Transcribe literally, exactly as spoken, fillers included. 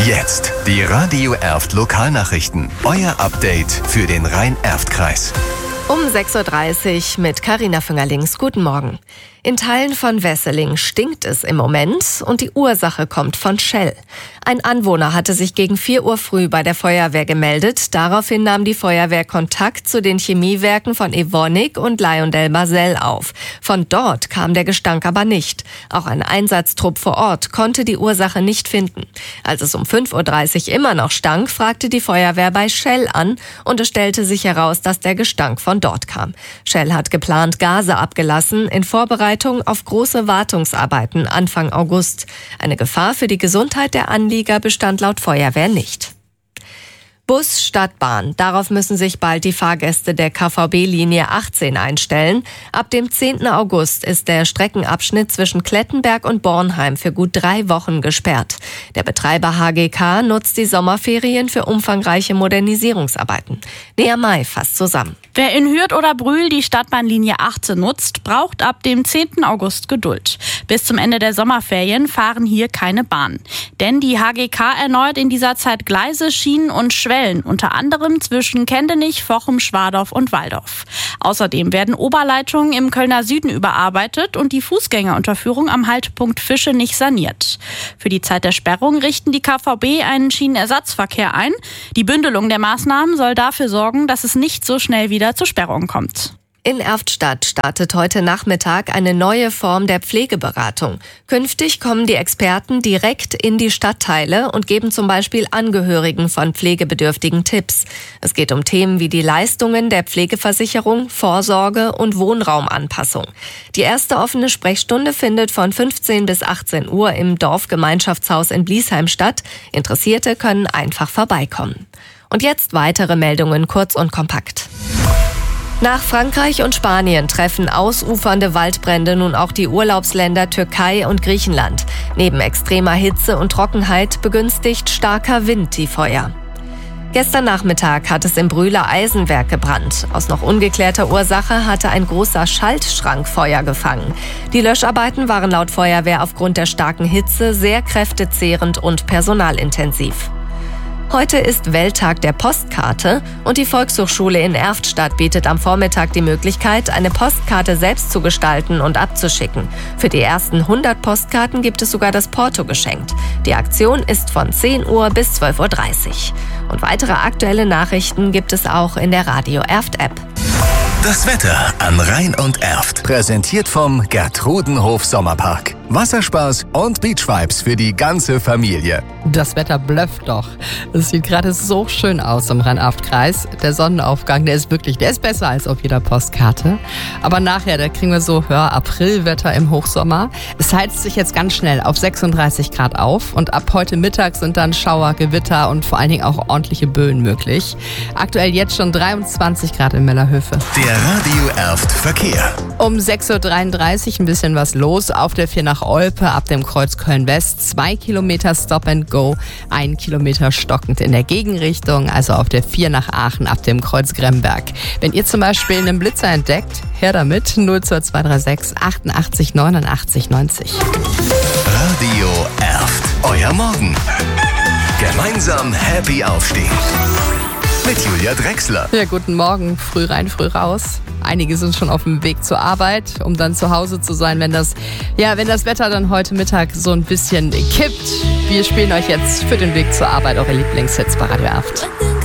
Jetzt die Radio Erft Lokalnachrichten. Euer Update für den Rhein-Erft-Kreis. Um sechs Uhr dreißig mit Carina Füngerlings. Guten Morgen. In Teilen von Wesseling stinkt es im Moment und die Ursache kommt von Shell. Ein Anwohner hatte sich gegen vier Uhr früh bei der Feuerwehr gemeldet. Daraufhin nahm die Feuerwehr Kontakt zu den Chemiewerken von Evonik und LyondellBasell auf. Von dort kam der Gestank aber nicht. Auch ein Einsatztrupp vor Ort konnte die Ursache nicht finden. Als es um fünf Uhr dreißig immer noch stank, fragte die Feuerwehr bei Shell an und es stellte sich heraus, dass der Gestank von dort kam. Shell hat geplant Gase abgelassen in Vorbereitung auf große Wartungsarbeiten Anfang August. Eine Gefahr für die Gesundheit der Anlieger bestand laut Feuerwehr nicht. Bus statt Bahn. Darauf müssen sich bald die Fahrgäste der K V B-Linie achtzehn einstellen. Ab dem zehnten August ist der Streckenabschnitt zwischen Klettenberg und Bornheim für gut drei Wochen gesperrt. Der Betreiber H G K nutzt die Sommerferien für umfangreiche Modernisierungsarbeiten. Nea May fasst zusammen. Wer in Hürth oder Brühl die Stadtbahnlinie achtzehn nutzt, braucht ab dem zehnten August Geduld. Bis zum Ende der Sommerferien fahren hier keine Bahnen. Denn die H G K erneuert in dieser Zeit Gleise, Schienen und Schwellen, unter anderem zwischen Kendenich, Vochem, Schwadorf und Walldorf. Außerdem werden Oberleitungen im Kölner Süden überarbeitet und die Fußgängerunterführung am Haltepunkt Fischenich saniert. Für die Zeit der Sperrung richten die K V B einen Schienenersatzverkehr ein. Die Bündelung der Maßnahmen soll dafür sorgen, dass es nicht so schnell wieder zur Sperrung kommt. In Erftstadt startet heute Nachmittag eine neue Form der Pflegeberatung. Künftig kommen die Experten direkt in die Stadtteile und geben zum Beispiel Angehörigen von Pflegebedürftigen Tipps. Es geht um Themen wie die Leistungen der Pflegeversicherung, Vorsorge und Wohnraumanpassung. Die erste offene Sprechstunde findet von fünfzehn bis achtzehn Uhr im Dorfgemeinschaftshaus in Bliesheim statt. Interessierte können einfach vorbeikommen. Und jetzt weitere Meldungen kurz und kompakt. Nach Frankreich und Spanien treffen ausufernde Waldbrände nun auch die Urlaubsländer Türkei und Griechenland. Neben extremer Hitze und Trockenheit begünstigt starker Wind die Feuer. Gestern Nachmittag hat es im Brühler Eisenwerk gebrannt. Aus noch ungeklärter Ursache hatte ein großer Schaltschrank Feuer gefangen. Die Löscharbeiten waren laut Feuerwehr aufgrund der starken Hitze sehr kräftezehrend und personalintensiv. Heute ist Welttag der Postkarte und die Volkshochschule in Erftstadt bietet am Vormittag die Möglichkeit, eine Postkarte selbst zu gestalten und abzuschicken. Für die ersten hundert Postkarten gibt es sogar das Porto geschenkt. Die Aktion ist von zehn Uhr bis zwölf Uhr dreißig. Und weitere aktuelle Nachrichten gibt es auch in der Radio Erft App. Das Wetter an Rhein und Erft. Präsentiert vom Gertrudenhof Sommerpark. Wasserspaß und Beachvibes für die ganze Familie. Das Wetter blufft doch. Es sieht gerade so schön aus im Rhein-Erft-Kreis. Der Sonnenaufgang, der ist wirklich, der ist besser als auf jeder Postkarte. Aber nachher, da kriegen wir so hör Aprilwetter im Hochsommer. Es heizt sich jetzt ganz schnell auf sechsunddreißig Grad auf und ab heute Mittag sind dann Schauer, Gewitter und vor allen Dingen auch ordentliche Böen möglich. Aktuell jetzt schon dreiundzwanzig Grad in Mellerhöfe. Der Radio Erft Verkehr. Um sechs Uhr dreiunddreißig ein bisschen was los auf der vier nach Olpe ab dem Kreuz Köln-West. Zwei Kilometer Stop and Go, ein Kilometer stockend in der Gegenrichtung, also auf der vier nach Aachen ab dem Kreuz Gremberg. Wenn ihr zum Beispiel einen Blitzer entdeckt, her damit, null zwei zwei drei sechs achtundachtzig neunundachtzig neunzig. Radio Erft, euer Morgen. Gemeinsam happy aufstehen. Mit Julia Drechsler. Ja, guten Morgen. Früh rein, früh raus. Einige sind schon auf dem Weg zur Arbeit, um dann zu Hause zu sein, wenn das, ja, wenn das Wetter dann heute Mittag so ein bisschen kippt. Wir spielen euch jetzt für den Weg zur Arbeit eure Lieblingshits bei Radio Erft.